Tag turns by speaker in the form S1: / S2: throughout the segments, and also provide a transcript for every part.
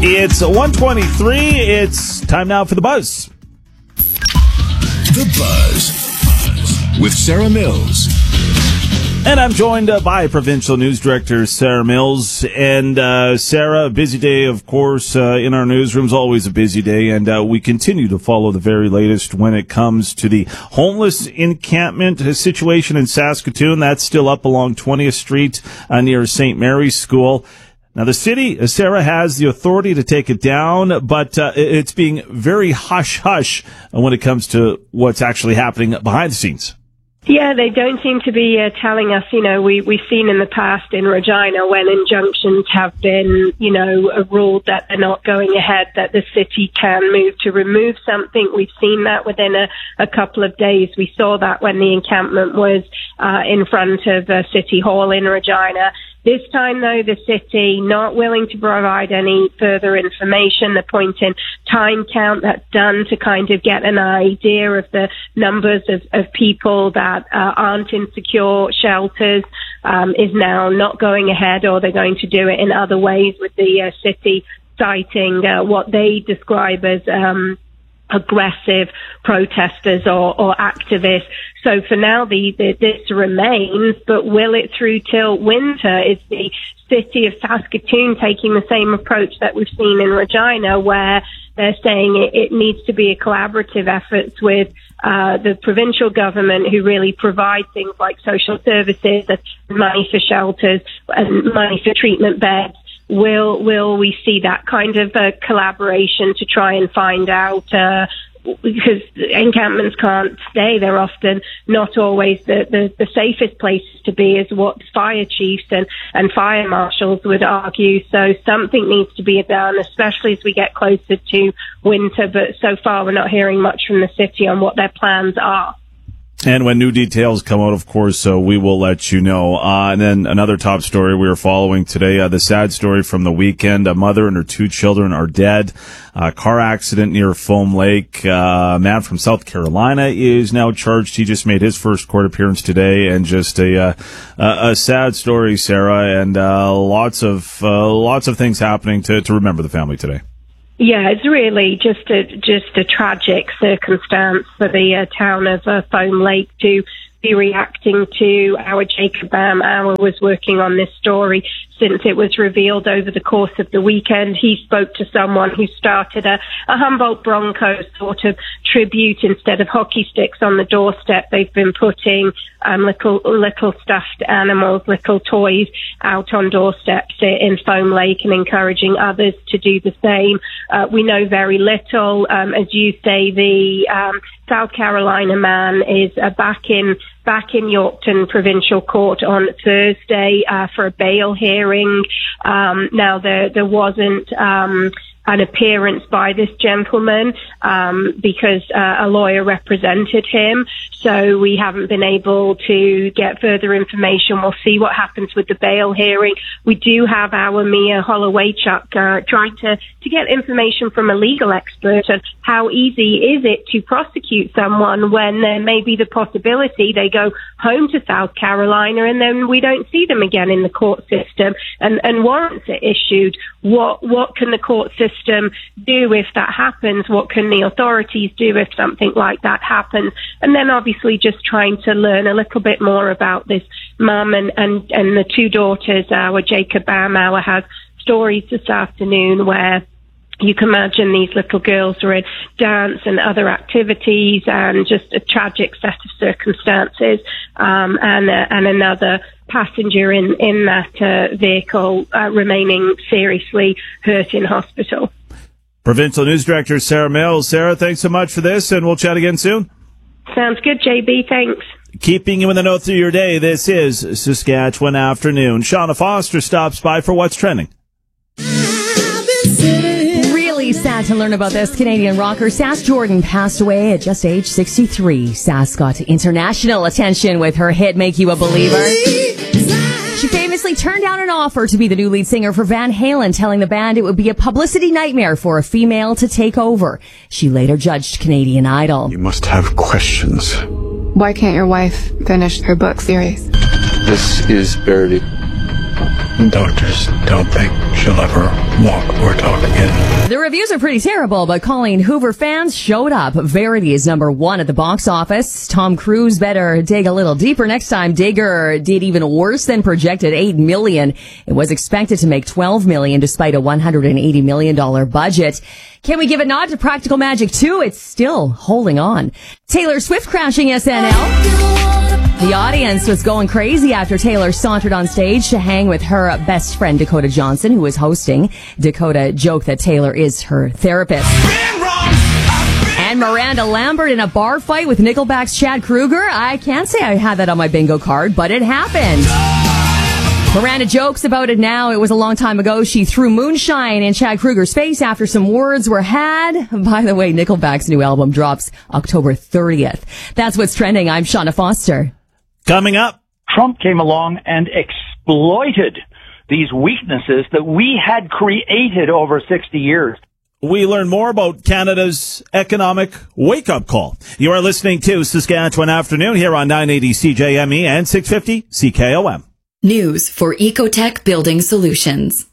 S1: It's 1:23. It's time now for The Buzz.
S2: The Buzz with Sarah Mills.
S1: And I'm joined by Provincial News Director Sarah Mills. And Sarah, a busy day, of course, in our newsrooms, always a busy day. And we continue to follow the very latest when it comes to the homeless encampment situation in Saskatoon. That's still up along 20th Street near St. Mary's School. Now, the city, Sarah, has the authority to take it down, but it's being very hush-hush when it comes to what's actually happening behind the scenes.
S3: Yeah, they don't seem to be telling us, we've seen in the past in Regina when injunctions have been, ruled that they're not going ahead, that the city can move to remove something. We've seen that within a couple of days. We saw that when the encampment was in front of City Hall in Regina. This time, though, the city not willing to provide any further information. The point in time count that's done to kind of get an idea of the numbers of people that aren't in secure shelters is now not going ahead, or they're going to do it in other ways, with the city citing what they describe as aggressive protesters or activists. So for now, this remains, but will it through till winter? Is the city of Saskatoon taking the same approach that we've seen in Regina, where they're saying it needs to be a collaborative effort with the provincial government, who really provide things like social services, money for shelters and money for treatment beds? Will we see that kind of collaboration to try and find out, because encampments can't stay. They're often not always the safest places to be, is what fire chiefs and fire marshals would argue. So something needs to be done, especially as we get closer to winter. But so far, we're not hearing much from the city on what their plans are.
S1: And when new details come out, of course, we will let you know. And then another top story we are following today, the sad story from the weekend. A mother and her two children are dead. Car accident near Foam Lake. A man from South Carolina is now charged. He just made his first court appearance today, and just a sad story, Sarah, and lots of things happening to remember the family today.
S3: Yeah, it's really just a tragic circumstance for the town of Foam Lake to be reacting to. Our Jacob Baumauer was working on this story since it was revealed over the course of the weekend. He spoke to someone who started a Humboldt Broncos sort of tribute. Instead of hockey sticks on the doorstep, they've been putting little stuffed animals, little toys out on doorsteps in Foam Lake, and encouraging others to do the same. We know very little. As you say, the South Carolina man is back in Yorkton Provincial Court on Thursday for a bail hearing. Now there wasn't an appearance by this gentleman because a lawyer represented him. So we haven't been able to get further information. We'll see what happens with the bail hearing. We do have our Mia Hollowaychuk trying to get information from a legal expert on how easy is it to prosecute someone when there may be the possibility they go home to South Carolina and then we don't see them again in the court system, and warrants are issued. What can the court system do if that happens? What can the authorities do if something like that happens? And then obviously just trying to learn a little bit more about this mum and the two daughters. Our Jacob Baumauer has stories this afternoon where you can imagine these little girls are in dance and other activities, and just a tragic set of circumstances, and another passenger in that vehicle remaining seriously hurt in hospital.
S1: Provincial News Director Sarah Mills. Sarah, thanks so much for this, and we'll chat again soon.
S3: Sounds good, JB. Thanks.
S1: Keeping you in the know through your day, this is Saskatchewan Afternoon. Shauna Foster stops by for What's Trending.
S4: Really sad to learn about this. Canadian rocker Sass Jordan passed away at just age 63. Sass got international attention with her hit Make You a Believer. She famously turned down an offer to be the new lead singer for Van Halen, telling the band it would be a publicity nightmare for a female to take over. She later judged Canadian Idol.
S5: You must have questions.
S6: Why can't your wife finish her book series?
S5: This is barely Doctors don't think she'll ever walk or talk again.
S4: The reviews are pretty terrible, but Colleen Hoover fans showed up. Verity is number one at the box office. Tom Cruise better dig a little deeper next time. Digger did even worse than projected, $8 million. It was expected to make $12 million despite a $180 million budget. Can we give a nod to Practical Magic 2? It's still holding on. Taylor Swift crashing SNL. The audience was going crazy after Taylor sauntered on stage to hang with her best friend Dakota Johnson, who was hosting. Dakota joked that Taylor is her therapist. And Miranda Lambert in a bar fight with Nickelback's Chad Kroeger. I can't say I had that on my bingo card, but it happened. Miranda jokes about it now. It was a long time ago. She threw moonshine in Chad Kroeger's face after some words were had. By the way, Nickelback's new album drops October 30th. That's what's trending. I'm Shauna Foster.
S1: Coming up,
S6: Trump came along and exploited these weaknesses that we had created over 60 years.
S1: we learn more about Canada's economic wake-up call. You are listening to Saskatchewan Afternoon here on 980 CJME and 650 CKOM.
S7: News for Ecotech Building Solutions.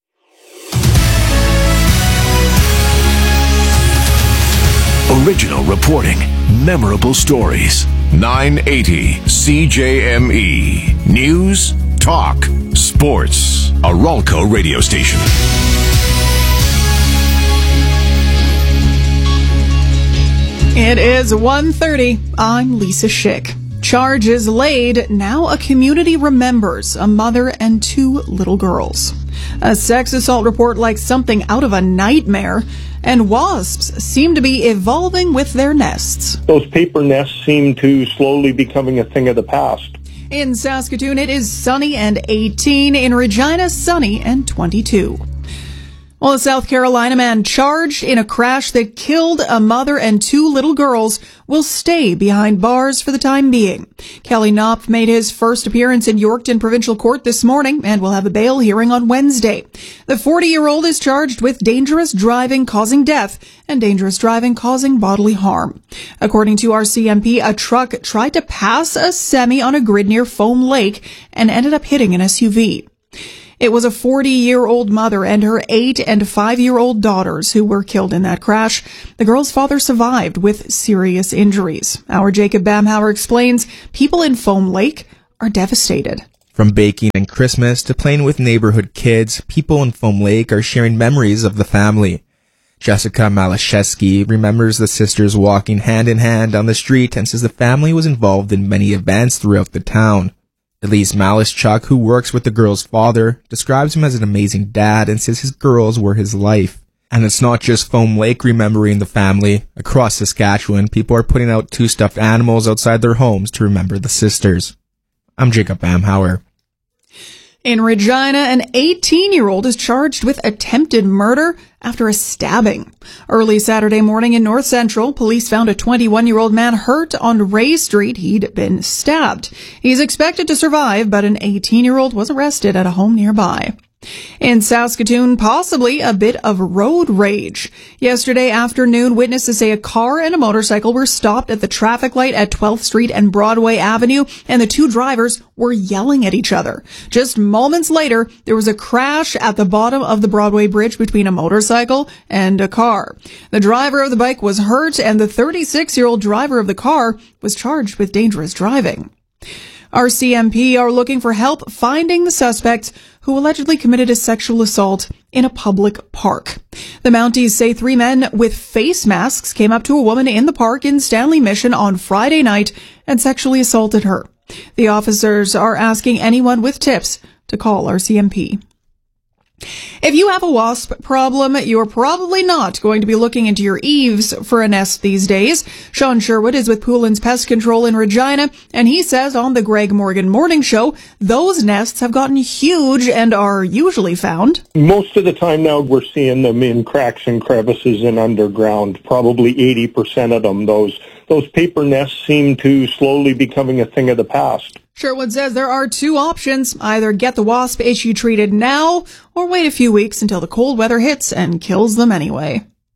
S2: Original reporting, memorable stories. 980 CJME. News, talk, sports. A Ralco radio station.
S8: It is 1:30. I'm Lisa Schick. Charges laid. Now a community remembers a mother and two little girls. A sex assault report like something out of a nightmare. And wasps seem to be evolving with their nests.
S9: Those paper nests seem to slowly becoming a thing of the past.
S8: In Saskatoon, it is sunny and 18. In Regina, sunny and 22. Well, a South Carolina man charged in a crash that killed a mother and two little girls will stay behind bars for the time being. Kelly Knopf made his first appearance in Yorkton Provincial Court this morning and will have a bail hearing on Wednesday. The 40-year-old is charged with dangerous driving causing death and dangerous driving causing bodily harm. According to RCMP, a truck tried to pass a semi on a grid near Foam Lake and ended up hitting an SUV. It was a 40-year-old mother and her 8- and 5-year-old daughters who were killed in that crash. The girl's father survived with serious injuries. Our Jacob Bamhauer explains people in Foam Lake are devastated.
S10: From baking and Christmas to playing with neighborhood kids, people in Foam Lake are sharing memories of the family. Jessica Malashevsky remembers the sisters walking hand in hand on the street and says the family was involved in many events throughout the town. Elise Malischuk, who works with the girl's father, describes him as an amazing dad and says his girls were his life. And it's not just Foam Lake remembering the family. Across Saskatchewan, people are putting out 2 stuffed animals outside their homes to remember the sisters. I'm Jacob Bamhauer.
S8: In Regina, an 18-year-old is charged with attempted murder after a stabbing. Early Saturday morning in North Central, police found a 21-year-old man hurt on Ray Street. He'd been stabbed. He's expected to survive, but an 18-year-old was arrested at a home nearby. In Saskatoon, possibly a bit of road rage. Yesterday afternoon, witnesses say a car and a motorcycle were stopped at the traffic light at 12th Street and Broadway Avenue, and the two drivers were yelling at each other. Just moments later, there was a crash at the bottom of the Broadway Bridge between a motorcycle and a car. The driver of the bike was hurt, and the 36-year-old driver of the car was charged with dangerous driving. RCMP are looking for help finding the suspects who allegedly committed a sexual assault in a public park. The Mounties say 3 men with face masks came up to a woman in the park in Stanley Mission on Friday night and sexually assaulted her. The officers are asking anyone with tips to call RCMP. If you have a wasp problem, you're probably not going to be looking into your eaves for a nest these days. Sean Sherwood is with Poulin's Pest Control in Regina, and he says on the Greg Morgan Morning Show, those nests have gotten huge and are usually found.
S9: Most of the time now we're seeing them in cracks and crevices and underground, probably 80% of them. Those paper nests seem to slowly becoming a thing of the past.
S8: Sherwood says there are 2 options. Either get the wasp issue treated now or wait a few weeks until the cold weather hits and kills them anyway.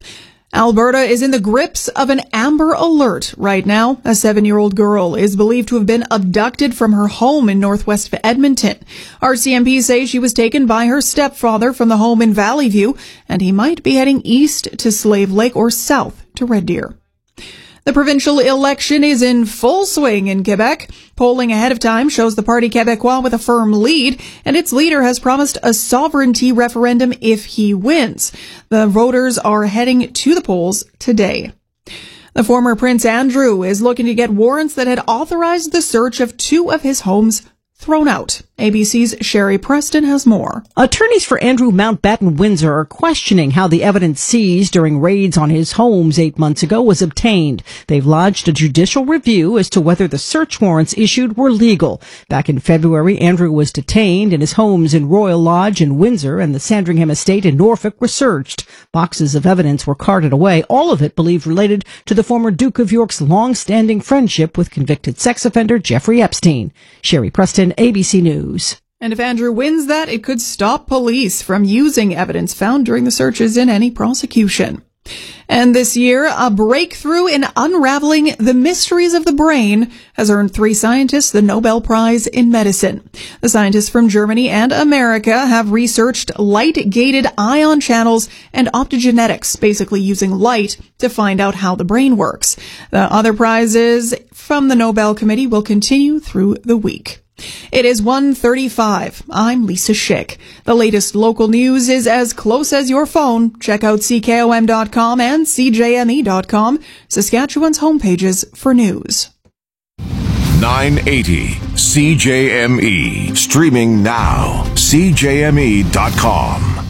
S8: Alberta is in the grips of an Amber Alert right now. A 7-year-old girl is believed to have been abducted from her home in northwest Edmonton. RCMP say she was taken by her stepfather from the home in Valley View, and he might be heading east to Slave Lake or south to Red Deer. The provincial election is in full swing in Quebec. Polling ahead of time shows the Parti Québécois with a firm lead, and its leader has promised a sovereignty referendum if he wins. The voters are heading to the polls today. The former Prince Andrew is looking to get warrants that had authorized the search of 2 of his homes thrown out. ABC's Sherry Preston has more.
S11: Attorneys for Andrew Mountbatten Windsor are questioning how the evidence seized during raids on his homes 8 months ago was obtained. They've lodged a judicial review as to whether the search warrants issued were legal. Back in February, Andrew was detained and his homes in Royal Lodge in Windsor and the Sandringham Estate in Norfolk were searched. Boxes of evidence were carted away, all of it believed related to the former Duke of York's long-standing friendship with convicted sex offender Jeffrey Epstein. Sherry Preston, ABC News.
S8: And if Andrew wins that, it could stop police from using evidence found during the searches in any prosecution. And this year, a breakthrough in unraveling the mysteries of the brain has earned 3 scientists the Nobel Prize in Medicine. The scientists from Germany and America have researched light-gated ion channels and optogenetics, basically using light to find out how the brain works. The other prizes from the Nobel Committee will continue through the week. It is 1:35. I'm Lisa Schick. The latest local news is as close as your phone. Check out CKOM.com and CJME.com, Saskatchewan's homepages for news.
S2: 980 CJME. Streaming now. CJME.com.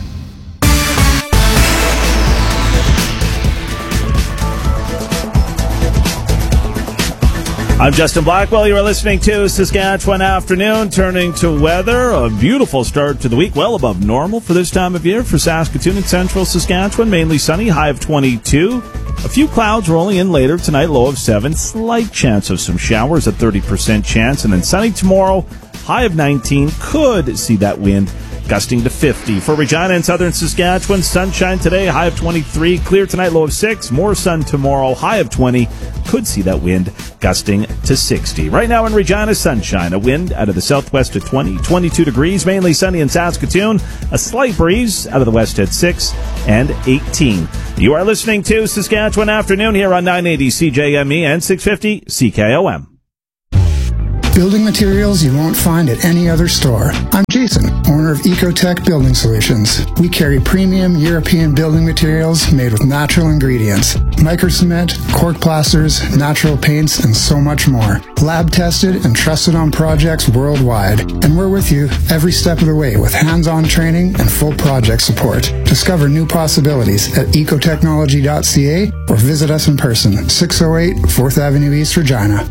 S1: I'm Justin Blackwell. You are listening to Saskatchewan Afternoon. Turning to weather, a beautiful start to the week, well above normal for this time of year for Saskatoon and central Saskatchewan. Mainly sunny, high of 22. A few clouds rolling in later tonight, low of 7. Slight chance of some showers, a 30% chance. And then sunny tomorrow, high of 19. Could see that wind gusting to 50. For Regina and southern Saskatchewan, sunshine today, high of 23. Clear tonight, low of 6. More sun tomorrow, high of 20. Could see that wind gusting to 60. Right now in Regina, sunshine. A wind out of the southwest at 20, 22 degrees. Mainly sunny in Saskatoon. A slight breeze out of the west at 6 and 18. You are listening to Saskatchewan Afternoon here on 980 CJME and 650 CKOM.
S12: Building materials you won't find at any other store. I'm Jason, owner of Ecotech Building Solutions. We carry premium European building materials made with natural ingredients. Microcement, cork plasters, natural paints, and so much more. Lab tested and trusted on projects worldwide. And we're with you every step of the way with hands-on training and full project support. Discover new possibilities at ecotechnology.ca or visit us in person, 608 4th Avenue East, Regina.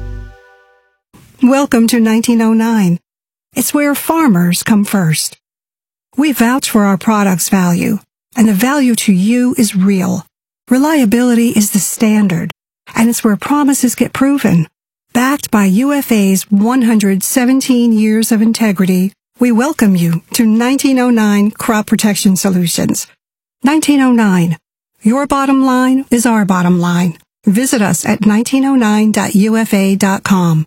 S13: Welcome to 1909. It's where farmers come first. We vouch for our product's value, and the value to you is real. Reliability is the standard, and it's where promises get proven. Backed by UFA's 117 years of integrity, we welcome you to 1909 Crop Protection Solutions. 1909. Your bottom line is our bottom line. Visit us at 1909.ufa.com.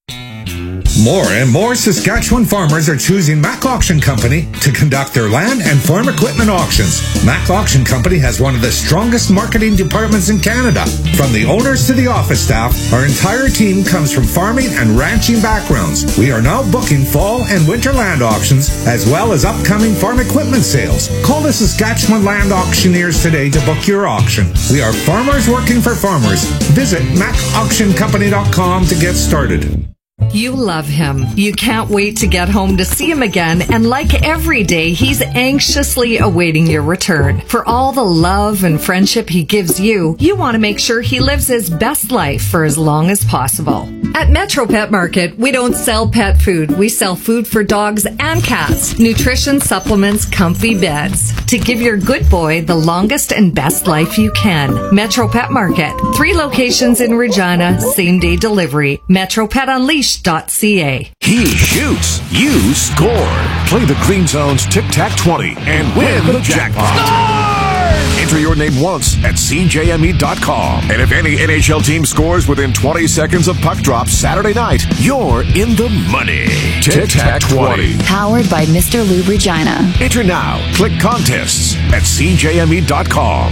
S14: More and more Saskatchewan farmers are choosing Mac Auction Company to conduct their land and farm equipment auctions. Mac Auction Company has one of the strongest marketing departments in Canada. From the owners to the office staff, our entire team comes from farming and ranching backgrounds. We are now booking fall and winter land auctions, as well as upcoming farm equipment sales. Call the Saskatchewan Land Auctioneers today to book your auction. We are farmers working for farmers. Visit MacAuctionCompany.com to get started.
S15: You love him. You can't wait to get home to see him again, and like every day, he's anxiously awaiting your return. For all the love and friendship he gives you, you want to make sure he lives his best life for as long as possible. At Metro Pet Market, we don't sell pet food. We sell food for dogs and cats, nutrition, supplements, comfy beds, to give your good boy the longest and best life you can. Metro Pet Market, 3 locations in Regina, same-day delivery. MetroPetUnleashed.ca.
S2: He shoots, you score. Play the Green Zone's Tic Tac 20 and win the jackpot. Score! Enter your name once at CJME.com. And if any NHL team scores within 20 seconds of puck drop Saturday night, you're in the money. Tic-Tac 20.
S7: Powered by Mr. Lube Regina.
S2: Enter now. Click contests at CJME.com.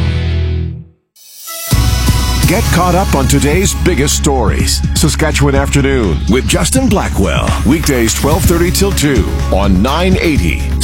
S2: Get caught up on today's biggest stories. Saskatchewan Afternoon with Justin Blackwell. Weekdays 12:30 till 2 on 980